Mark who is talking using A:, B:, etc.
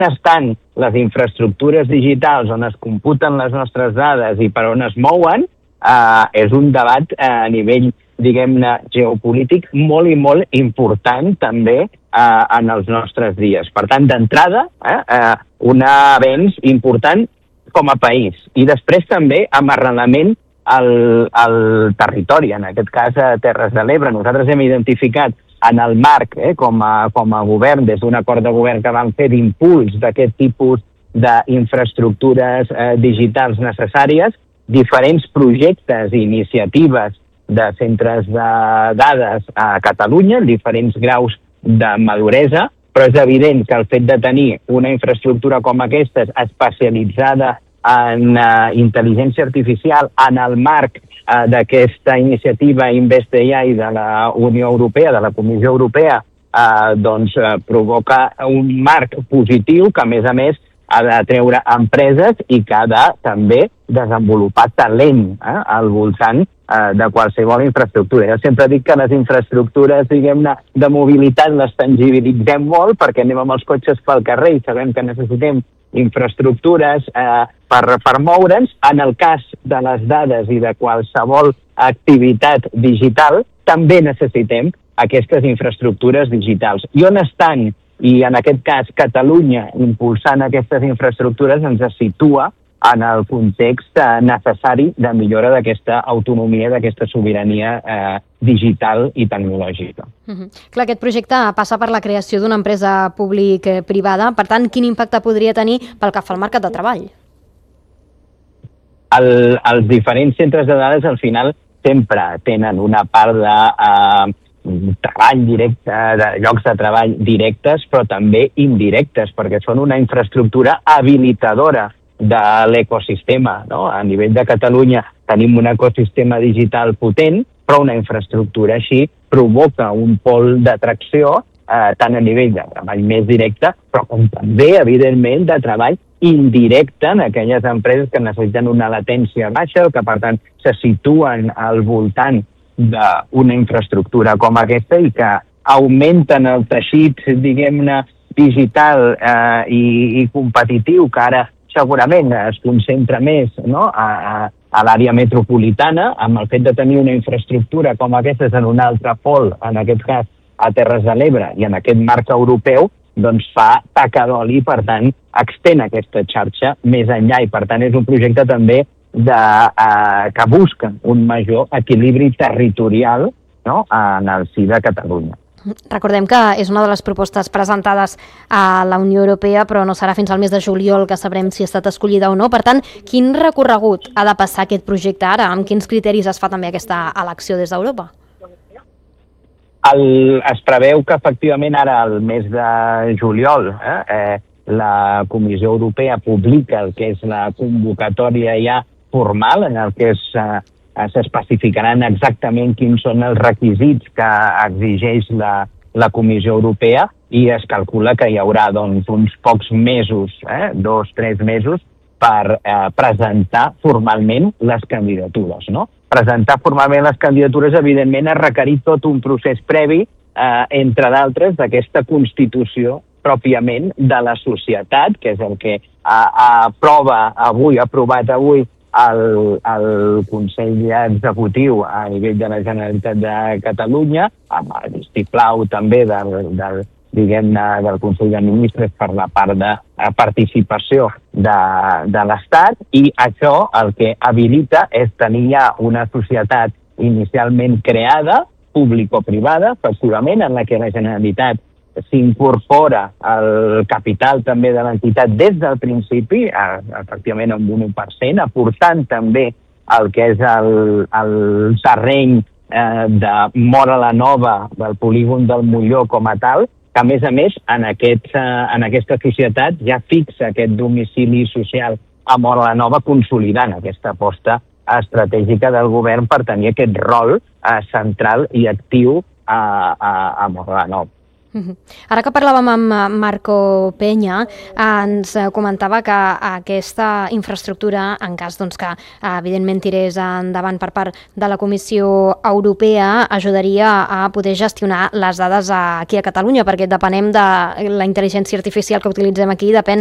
A: estan les infraestructures digitals on es computen les nostres dades i per on es mouen, és un debat a nivell, diguem-ne, geopolític molt i molt important també en els nostres dies. Per tant, d'entrada, un avenç important com a país. I després també amb arrelament al territori, en aquest cas a Terres de l'Ebre. Nosaltres hem identificat en el marc, com a govern, des d'un acord de govern que vam fer d'impuls d'aquest tipus d'infraestructures digitals necessàries, diferents projectes i iniciatives de centres de dades a Catalunya, en diferents graus de maduresa, però és evident que el fet de tenir una infraestructura com aquesta especialitzada en intel·ligència artificial en el marc d'aquesta iniciativa InvestAI de la Unió Europea, de la Comissió Europea, doncs provoca un marc positiu que, a més, ha de treure empreses i que ha de també desenvolupar talent al voltant de qualsevol infraestructura. Jo sempre dic que les infraestructures, diguem-ne, de mobilitat les tangibilitzem molt perquè anem amb els cotxes pel carrer i sabem que necessitem infraestructures per moure'ns. En el cas de les dades i de qualsevol activitat digital, també necessitem aquestes infraestructures digitals. I on estan, i en aquest cas Catalunya, impulsant aquestes infraestructures, ens situa en el context necessari de millora d'aquesta autonomia, d'aquesta sobirania digital i tecnològica.
B: Clar, aquest projecte passa per la creació d'una empresa públic-privada. Per tant, quin impacte podria tenir pel que fa al mercat de treball?
A: Els diferents centres de dades, al final, sempre tenen una part de treball directe, de llocs de treball directes, però també indirectes, perquè són una infraestructura habilitadora de l'ecosistema, no? A nivell de Catalunya tenim un ecosistema digital potent, però una infraestructura així provoca un pol d'atracció tant a nivell de treball més directe, però com també, evidentment, de treball indirecte en aquelles empreses que necessiten una latència baixa, que per tant se situen al voltant d'una infraestructura com aquesta i que augmenten el teixit, diguem-ne, digital i competitiu, que ara segurament es concentra més, no?, a l'àrea metropolitana, amb el fet de tenir una infraestructura com aquesta en un altre pol, en aquest cas a Terres de l'Ebre, i en aquest marc europeu, doncs fa taca d'oli, per tant, extén aquesta xarxa més enllà, i per tant és un projecte també que busca un major equilibri territorial, no?, en el si de Catalunya.
B: Recordem que és una de les propostes presentades a la Unió Europea, però no serà fins al mes de juliol que sabrem si ha estat escollida o no. Per tant, quin recorregut ha de passar aquest projecte ara? Amb quins criteris es fa també aquesta elecció des d'Europa?
A: Es preveu que efectivament ara, al mes de juliol, la Comissió Europea publica el que és la convocatòria ja formal, en el que s'especificaran exactament quins són els requisits que exigeix la Comissió Europea, i es calcula que hi haurà doncs, uns pocs mesos, 2-3 mesos, per presentar formalment les candidatures, no? Presentar formalment les candidatures, evidentment, ha requerit tot un procés previ, entre d'altres, d'aquesta constitució pròpiament de la societat, que és el que ha aprovat avui el Consell Executiu a nivell de la Generalitat de Catalunya, amb el vistiplau també del Consell de Ministres per la part de participació de l'Estat, i això el que habilita és tenir ja una societat inicialment creada, público-privada, efectivament, en la que la Generalitat s'incorpora el capital també de l'entitat des del principi, efectivament amb un 1%, aportant també el que és el terreny de Móra la Nova, del polígon del Molló com a tal, que a més, en aquesta societat ja fixa aquest domicili social a Móra la Nova, consolidant aquesta aposta estratègica del govern per tenir aquest rol central i actiu a Móra la Nova.
B: Ara que parlàvem amb Marco Peña, ens comentava que aquesta infraestructura, en cas que evidentment tirés endavant per part de la Comissió Europea, ajudaria a poder gestionar les dades aquí a Catalunya, perquè depenem de la intel·ligència artificial que utilitzem aquí, depèn